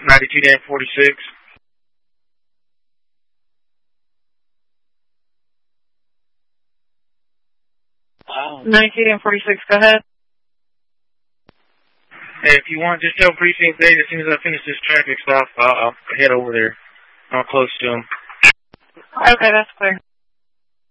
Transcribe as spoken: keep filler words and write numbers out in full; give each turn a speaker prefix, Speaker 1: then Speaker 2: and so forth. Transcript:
Speaker 1: ninety-two and forty-six.
Speaker 2: ninety-two and forty-six, go ahead.
Speaker 1: Hey, if you want, just tell Precinct eight as soon as I finish this traffic stop, I'll, I'll head over there. I'm close to them.
Speaker 2: Okay, that's clear.